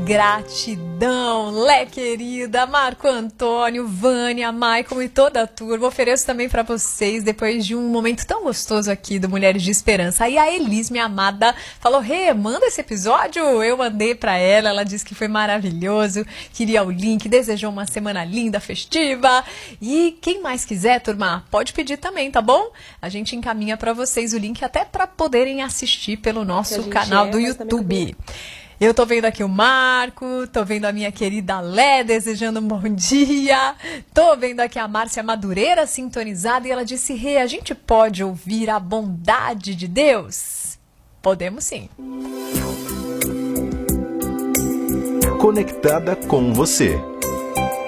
gratidão. Lé, querida, Marco Antônio, Vânia, Maicon e toda a turma. Ofereço também para vocês, depois de um momento tão gostoso aqui do Mulheres de Esperança. Aí a Elis, minha amada, falou: Rê, manda esse episódio. Eu mandei para ela disse que foi maravilhoso, queria o link, desejou uma semana linda, festiva. E quem mais quiser, turma, pode pedir também, tá bom? A gente encaminha para vocês o link até para poderem assistir pelo nosso canal do YouTube. Eu tô vendo aqui o Marco, tô vendo a minha querida Lé desejando um bom dia, tô vendo aqui a Márcia Madureira sintonizada e ela disse: Rê, a gente pode ouvir a bondade de Deus? Podemos sim. Conectada com você.